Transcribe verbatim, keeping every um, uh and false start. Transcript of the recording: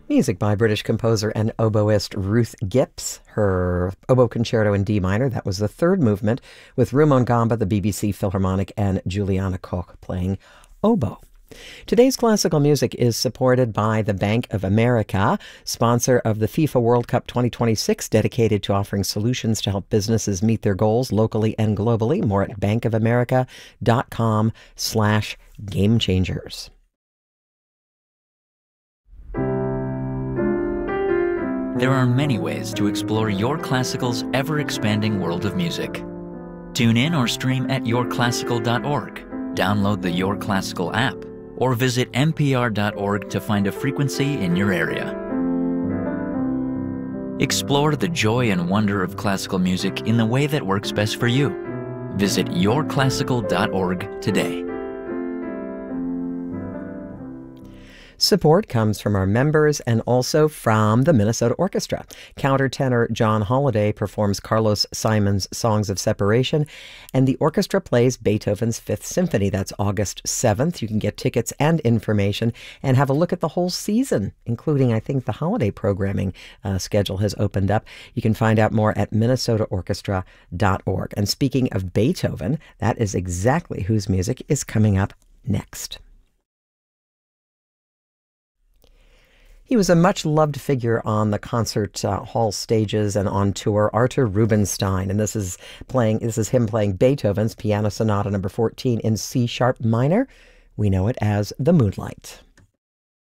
Music by British composer and oboist Ruth Gipps. Her oboe concerto in D minor, that was the third movement, with Rumon Gamba, the B B C Philharmonic, and Juliana Koch playing oboe. Today's classical music is supported by the Bank of America, sponsor of the FIFA World Cup twenty twenty-six, dedicated to offering solutions to help businesses meet their goals locally and globally. More at bankofamerica.com slash game changers. There are many ways to explore Your Classical's ever-expanding world of music. Tune in or stream at your classical dot org, download the Your Classical app, or visit n p r dot org to find a frequency in your area. Explore the joy and wonder of classical music in the way that works best for you. Visit your classical dot org today. Support comes from our members and also from the Minnesota Orchestra. Countertenor John Holliday performs Carlos Simon's Songs of Separation, and the orchestra plays Beethoven's Fifth Symphony. That's August seventh. You can get tickets and information and have a look at the whole season, including, I think, the holiday programming uh, schedule has opened up. You can find out more at minnesota orchestra dot org. And speaking of Beethoven, that is exactly whose music is coming up next. He was a much-loved figure on the concert uh, hall stages and on tour, Artur Rubinstein, and this is playing. This is him playing Beethoven's Piano Sonata Number fourteen in C sharp minor. We know it as the Moonlight.